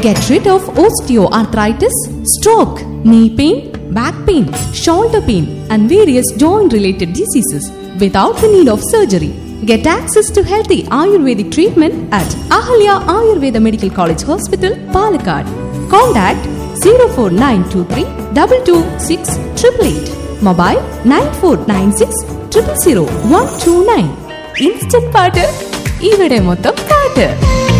Get rid of osteoarthritis, stroke, knee pain, back pain, shoulder pain, and various joint-related diseases without the need of surgery. Get access to healthy Ayurvedic treatment at Ahalya Ayurveda Medical College Hospital, Palakkad. Contact 04923 226 888. Mobile 9496 000 129. Instant പാട്ട് ഇവിടെ മൊത്തം പാട്ട്.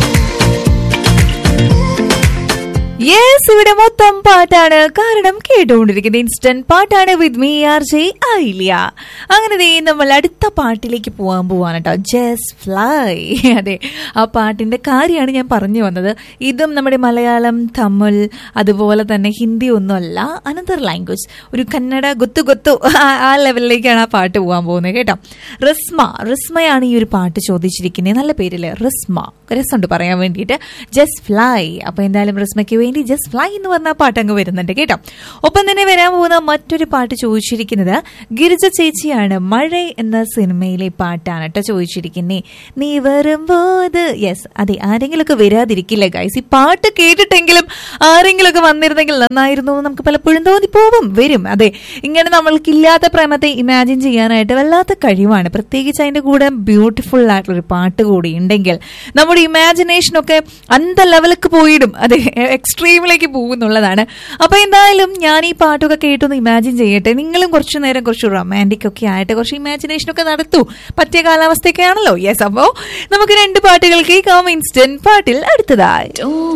Yes, ഇവിടെ മൊത്തം പാട്ടാണ്. കാരണം കേട്ടുകൊണ്ടിരിക്കുന്നത് instant പാട്ടാണ് with me R J Ayilya. അങ്ങനെ നമ്മൾ അടുത്ത പാട്ടിലേക്ക് പോവാണ് കേട്ടോ. Just fly. അതെ, ആ പാട്ടിന്റെ കാര്യമാണ് ഞാൻ പറഞ്ഞു വന്നത്. ഇതും നമ്മുടെ മലയാളം, തമിഴ്, അതുപോലെ തന്നെ ഹിന്ദി ഒന്നുമല്ല, അനദർ ലാംഗ്വേജ്, ഒരു കന്നഡ ഗൊത്തു ആ ലെവലിലേക്കാണ് ആ പാട്ട് പോകാൻ പോകുന്നത് കേട്ടോ. റിസ്മയാണ് ഈ ഒരു പാട്ട് ചോദിച്ചിരിക്കുന്നത്. നല്ല പേരില്ലേ, റിസ്മ. രസമുണ്ട് പറയാൻ വേണ്ടിയിട്ട്. Just fly. അപ്പൊ എന്തായാലും റിസ്മയ്ക്ക് വേണ്ടി ജസ്റ്റ് ഫ്ലൈ എന്ന് പറഞ്ഞ പാട്ട് അങ്ങ് വരുന്നുണ്ട് കേട്ടോ. ഒപ്പം തന്നെ വരാൻ പോകുന്ന മറ്റൊരു പാട്ട് ചോദിച്ചിരിക്കുന്നത് ഗിരിജ ചേച്ചിയാണ്. മഴ എന്ന സിനിമയിലെ പാട്ടാണ് കേട്ടോ ചോദിച്ചിരിക്കുന്നേ. നീ വരുമ്പോത്. യെസ്, അതെ, ആരെങ്കിലുമൊക്കെ വരാതിരിക്കില്ല ഗൈസ്. ഈ പാട്ട് കേട്ടിട്ടെങ്കിലും ആരെങ്കിലുമൊക്കെ വന്നിരുന്നെങ്കിൽ നന്നായിരുന്നു. നമുക്ക് പലപ്പോഴും തോന്നിപ്പോവും, വരും. അതെ, ഇങ്ങനെ നമ്മൾക്കില്ലാത്ത പ്രേമത്തെ ഇമാജിൻ ചെയ്യാനായിട്ട് വല്ലാത്ത കഴിവാണ്. പ്രത്യേകിച്ച് അതിന്റെ കൂടെ ബ്യൂട്ടിഫുൾ ആയിട്ടുള്ളൊരു പാട്ട് കൂടി ഉണ്ടെങ്കിൽ നമ്മുടെ ഇമാജിനേഷനൊക്കെ അന്ത ലെവലിലേക്ക് പോയിടും. അതെ, എക്സ്ട്രീമിലേക്ക് പോകുന്നുള്ളതാണ്. അപ്പൊ എന്തായാലും ഞാൻ ഈ പാട്ടൊക്കെ കേട്ടൊന്ന് ഇമാജിൻ ചെയ്യട്ടെ. നിങ്ങളും കുറച്ചു നേരം കുറച്ച് റൊമാൻറ്റിക് ഒക്കെ ആയിട്ട് കുറച്ച് ഇമാജിനേഷൻ ഒക്കെ നടത്തൂ. പറ്റിയ കാലാവസ്ഥയൊക്കെ ആണല്ലോ. യെസ്, അപ്പോ നമുക്ക് 2 പാട്ടുകൾ കേൾക്കാം ഇൻസ്റ്റന്റ് പാട്ടിൽ അടുത്തതായി.